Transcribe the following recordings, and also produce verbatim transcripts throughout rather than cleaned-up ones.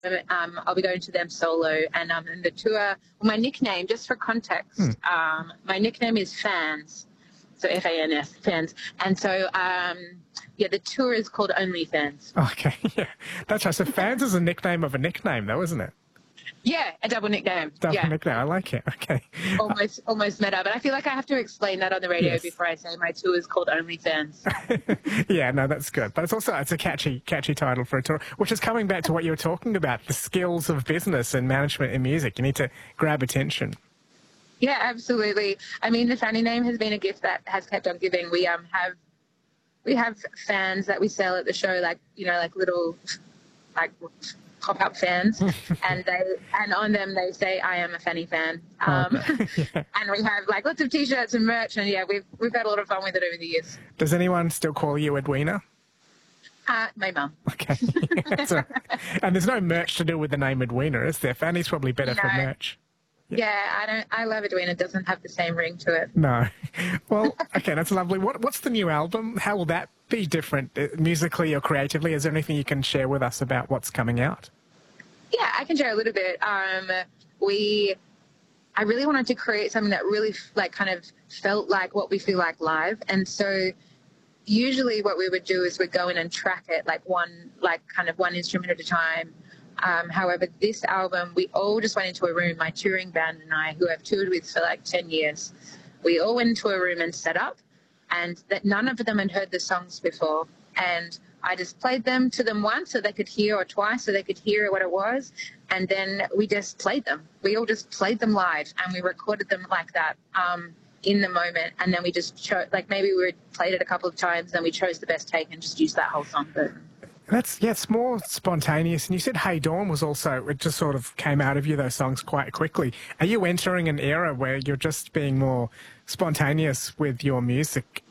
um, I'll be going to them solo, and um, and the tour. Well, my nickname, just for context, Hmm. um, my nickname is Fans, so F A N S, Fans, and so um, yeah, the tour is called Only Fans. Okay, yeah, that's right. So Fans is a nickname of a nickname, though, isn't it? Yeah, a double nickname. Double yeah. nickname. I like it. Okay. Almost, almost meta, but I feel like I have to explain that on the radio Yes. before I say my tour is called Only Fans. Yeah, no, that's good. But it's also it's a catchy, catchy title for a tour, which is coming back to what you were talking about, the skills of business and management in music. You need to grab attention. Yeah, absolutely. I mean, the Fanny name has been a gift that has kept on giving. We um have we have fans that we sell at the show, like you know, like little like pop-up fans, and they and on them they say I am a Fanny fan. Um, Okay. Yeah. And we have like lots of T-shirts and merch, and yeah, we've we've had a lot of fun with it over the years. Does anyone still call you Edwina? Uh, my mum. Okay. That's all right. And there's no merch to do with the name Edwina, is there? Fanny's probably better for No. merch. Yeah, I don't. I love Edwina. It doesn't have the same ring to it. No. Well, okay, that's lovely. What What's the new album? How will that be different uh, musically or creatively? Is there anything you can share with us about what's coming out? Yeah, I can share a little bit. Um, we, I really wanted to create something that really like kind of felt like what we feel like live, and so usually what we would do is we'd go in and track it like one, like kind of one instrument at a time. Um, however, this album, we all just went into a room, my touring band and I, who I've toured with for like ten years, we all went into a room and set up, and that none of them had heard the songs before. And I just played them to them once so they could hear, or twice so they could hear what it was. And then we just played them. We all just played them live, and we recorded them like that um, in the moment. And then we just chose, like maybe we played it a couple of times, then we chose the best take and just used that whole song. But That's, yeah, it's more spontaneous. And you said Hey Dawn was also, it just sort of came out of you, those songs, quite quickly. Are you entering an era where you're just being more spontaneous with your music?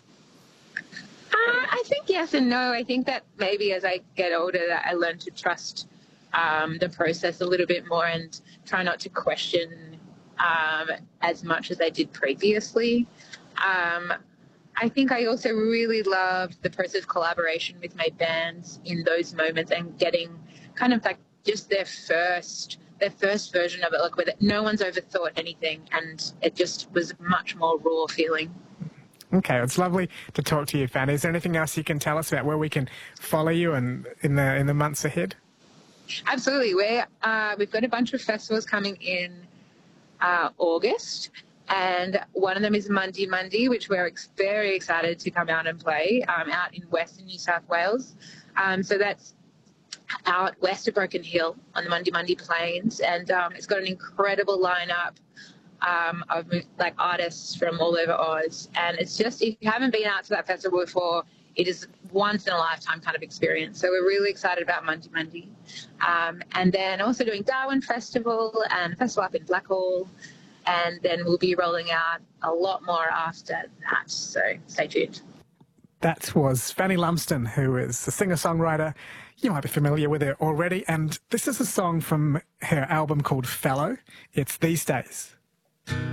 Uh, I think yes and no. I think that maybe as I get older, that I learn to trust um, the process a little bit more and try not to question um, as much as I did previously. Um, I think I also really loved the process of collaboration with my bands in those moments and getting kind of like just their first their first version of it, like with it, no one's overthought anything, and it just was much more raw feeling. Okay, it's lovely to talk to you, Fanny. Is there anything else you can tell us about where we can follow you and in the in the months ahead? Absolutely. We're, uh, we've got a bunch of festivals coming in uh, August, and one of them is Mundi Mundi, which we're ex- very excited to come out and play um, out in Western New South Wales. Um, so that's out west of Broken Hill on the Mundi Mundi Plains, and um, it's got an incredible lineup um, of like artists from all over Oz. And it's just, if you haven't been out to that festival before, it is once in a lifetime kind of experience. So we're really excited about Mundi Mundi. Um, and then also doing Darwin Festival and Festival up in Blackhall. And then we'll be rolling out a lot more after that. So stay tuned. That was Fanny Lumsden, who is a singer-songwriter. You might be familiar with her already. And this is a song from her album called Fellow. It's These Days.